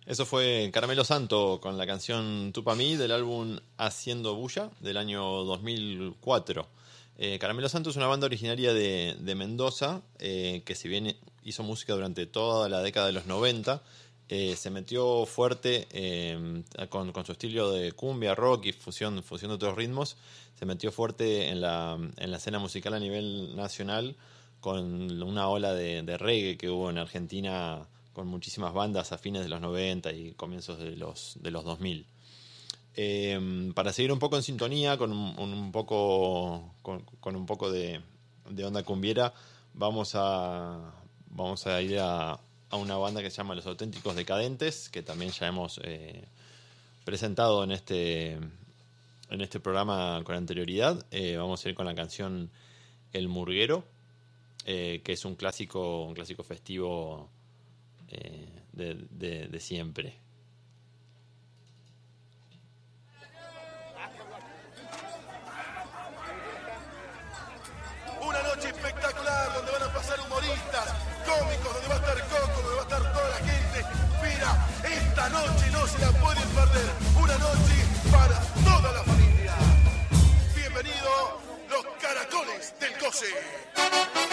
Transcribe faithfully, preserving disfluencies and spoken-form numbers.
Eso fue Caramelo Santo con la canción Tu Pa' Mí del álbum Haciendo Bulla del año dos mil cuatro. Eh, Caramelo Santo es una banda originaria de, de Mendoza eh, que si bien hizo música durante toda la década de los noventa, eh, se metió fuerte eh, con, con su estilo de cumbia, rock y fusión, fusión de otros ritmos. Se metió fuerte en la, en la escena musical a nivel nacional con una ola de, de reggae que hubo en Argentina con muchísimas bandas a fines de los noventa y comienzos de los, de los dos mil. Eh, para seguir un poco en sintonía con un, un poco con, con un poco de, de onda cumbiera, vamos a vamos a ir a, a una banda que se llama Los Auténticos Decadentes, que también ya hemos eh, presentado en este en este programa con anterioridad. Eh, vamos a ir con la canción El Murguero, eh, que es un clásico un clásico festivo eh, de, de, de siempre. Una noche espectacular donde van a pasar humoristas, cómicos, donde va a estar Coco, donde va a estar toda la gente. Mira, esta noche no se la pueden perder. Una noche para toda la familia. Bienvenido, los Caracoles del Coce.